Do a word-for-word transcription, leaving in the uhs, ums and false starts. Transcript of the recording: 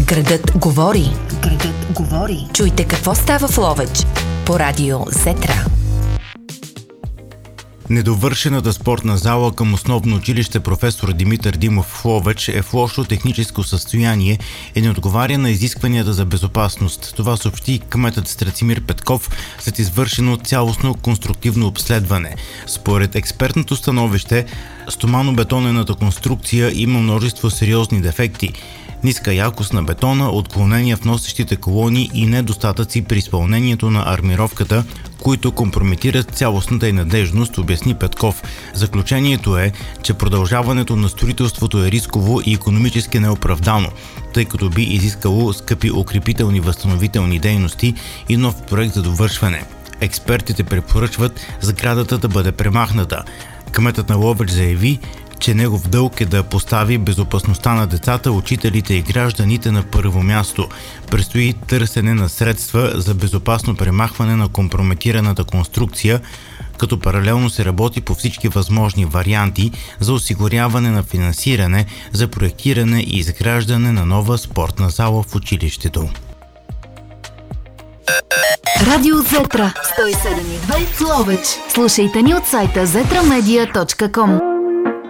Градът говори. Градът говори. Чуйте какво става в Ловеч по радио Зетра. Недовършената спортна зала към основно училище професор Димитър Димов в Ловеч е в лошо техническо състояние и не отговаря на изискванията за безопасност. Това съобщи кметът Страцимир Петков след извършено цялостно конструктивно обследване. Според експертното становище, стоманобетонената конструкция има множество сериозни дефекти. Ниска якост на бетона, отклонения в носещите колони и недостатъци при изпълнението на армировката, които компрометират цялостната й надежност, обясни Петков. Заключението е, че продължаването на строителството е рисково и икономически неоправдано, тъй като би изискало скъпи укрепителни възстановителни дейности и нов проект за довършване. Експертите препоръчват сградата да бъде премахната. Кметът на Ловеч заяви, че негов дълг е да постави безопасността на децата, учителите и гражданите на първо място. Предстои търсене на средства за безопасно премахване на компрометираната конструкция, като паралелно се работи по всички възможни варианти за осигуряване на финансиране за проектиране и изграждане на нова спортна зала в училището. Радио Зетра сто и седем и две в Ловеч. Слушайте ни от сайта зетра медия точка ком.